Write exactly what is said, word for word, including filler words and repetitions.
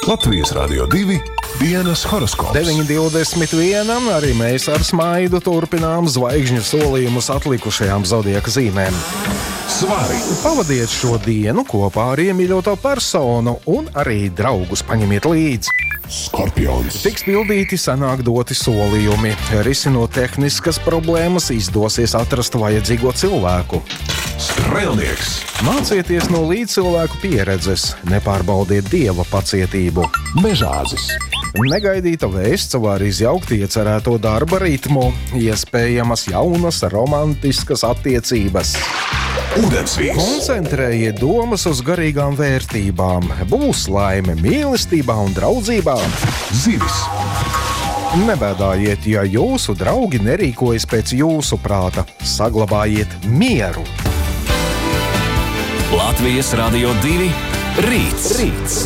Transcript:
Latvijas Radio divi dienas horoskops. deviņi divdesmit viens arī mēs ar smaidu turpinām zvaigžņu solījumus atlikušajām zodiaka zīmēm. Svari. Pavadiet šo dienu kopā ar iemīļoto personu un arī draugus paņemiet līdzi. Skorpions. Tiks pildīti senāk doti solījumi. Risinot tehniskas problēmas, izdosies atrast vajadzīgo cilvēku. Strēlnieks. Mācieties no līdzcilvēku pieredzes, nepārbaudiet dieva pacietību. Mežāzis. Negaidīta vēsts var izjaukt iecerēto darba ritmu, iespējamas jaunas romantiskas attiecības. Ūdensvīrs. Koncentrējiet domas uz garīgām vērtībām, būs laime mīlestībā un draudzībā. Zivis. Nebēdājiet, ja jūsu draugi nerīkojas pēc jūsu prāta, saglabājiet mieru. Latvijas Radio divi rīts. rīts.